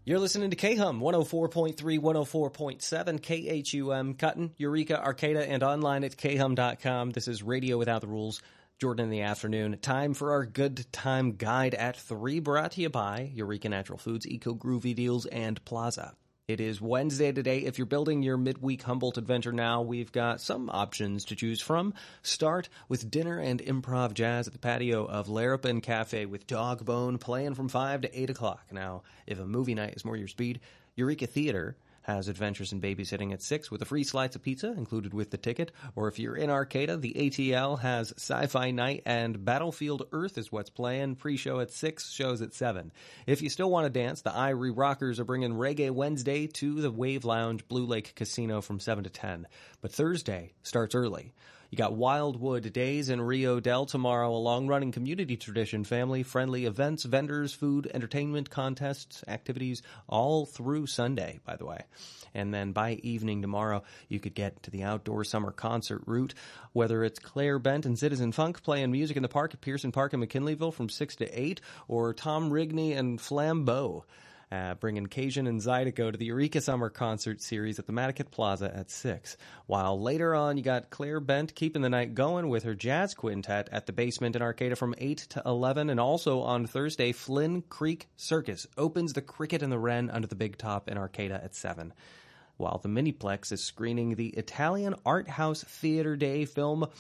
You're listening to KHUM 104.3, 104.7, KHUM, Cutton, Eureka, Arcata, and online at khum.com. This is Radio Without the Rules. Jordan in the afternoon. Time for our Good Time Guide at 3, brought to you by Eureka Natural Foods, Eco Groovy Deals, and Plaza. It is Wednesday today. If you're building your midweek Humboldt adventure now, we've got some options to choose from. Start with dinner and improv jazz at the patio of Larapin Cafe with Dog Bone playing from 5 to 8 o'clock. Now, if a movie night is more your speed, Eureka Theater has Adventures in Babysitting at 6 with a free slice of pizza included with the ticket. Or if you're in Arcata, the ATL has Sci-Fi Night and Battlefield Earth is what's playing. Pre-show at 6, shows at 7. If you still want to dance, the Irie Rockers are bringing Reggae Wednesday to the Wave Lounge Blue Lake Casino from 7 to 10. But Thursday starts early. You got Wildwood Days in Rio Del tomorrow, a long-running community tradition, family-friendly events, vendors, food, entertainment, contests, activities, all through Sunday, by the way. And then by evening tomorrow, you could get to the outdoor summer concert route, whether it's Claire Bent and Citizen Funk playing music in the park at Pearson Park in McKinleyville from 6 to 8, or Tom Rigney and Flambeau bringing Cajun and Zydeco to the Eureka Summer Concert Series at the Matticat Plaza at 6. While later on, you got Claire Bent keeping the night going with her jazz quintet at the Basement in Arcata from 8 to 11. And also on Thursday, Flynn Creek Circus opens the Cricket and the Wren under the Big Top in Arcata at 7. While the Miniplex is screening the Italian Art House Theater Day film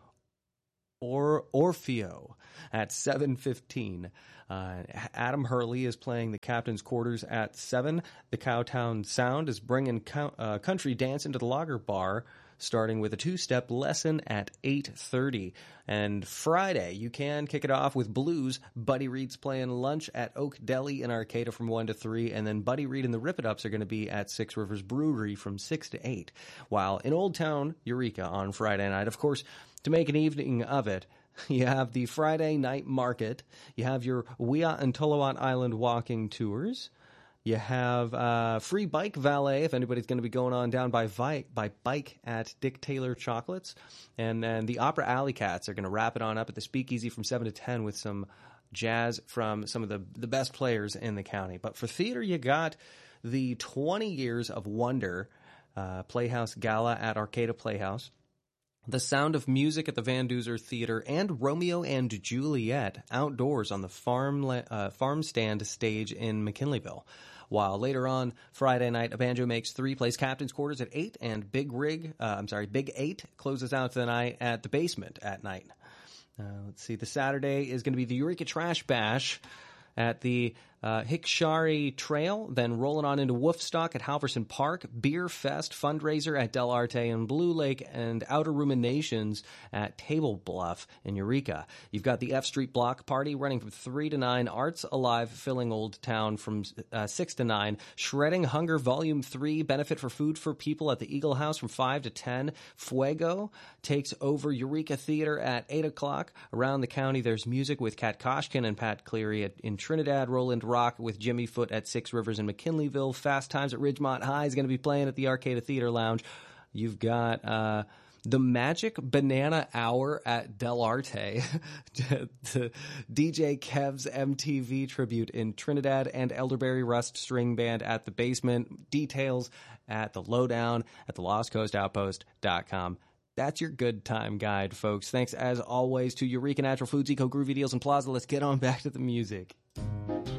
Orfeo at 7:15. Adam Hurley is playing the Captain's Quarters at 7. The Cowtown Sound is bringing country dance into the Lager Bar, starting with a 2-step lesson at 8:30. And Friday, you can kick it off with blues. Buddy Reed's playing lunch at Oak Deli in Arcata from 1 to 3, and then Buddy Reed and the Rip It Ups are going to be at Six Rivers Brewery from 6 to 8. While in Old Town Eureka on Friday night, of course, to make an evening of it, you have the Friday night market. You have your Wiat and Tolowat Island walking tours. You have free bike valet if anybody's going to be going on down by bike at Dick Taylor Chocolates. And then the Opera Alley Cats are going to wrap it on up at the Speakeasy from 7 to 10 with some jazz from some of the best players in the county. But for theater, you got the 20 Years of Wonder Playhouse Gala at Arcata Playhouse. The Sound of Music at the Van Duzer Theater, and Romeo and Juliet outdoors on the farm stand stage in McKinleyville. While later on Friday night, A Banjo Makes Three plays Captain's Quarters at 8, and Big 8 closes out the night at the Basement at night. Let's see, the Saturday is going to be the Eureka Trash Bash at the Hickshari Trail, then rolling on into Woofstock at Halverson Park, Beer Fest fundraiser at Del Arte and Blue Lake, and Outer Ruminations at Table Bluff in Eureka. You've got the F Street Block Party running from 3 to 9, Arts Alive filling Old Town from 6 to 9, Shredding Hunger Volume 3, Benefit for Food for People at the Eagle House from 5 to 10, Fuego takes over Eureka Theater at 8 o'clock. Around the county, there's music with Kat Koshkin and Pat Cleary in Trinidad, Roland Rock with Jimmy Foote at Six Rivers in McKinleyville. Fast Times at Ridgemont High is going to be playing at the Arcata Theater Lounge. You've got the Magic Banana Hour at Del Arte, the DJ Kev's MTV tribute in Trinidad, and Elderberry Rust String Band at the Basement. Details at the Lowdown at the LostCoastOutpost.com. That's your good time guide, folks. Thanks, as always, to Eureka Natural Foods, Eco Groovy Deals, and Plaza. Let's get on back to the music.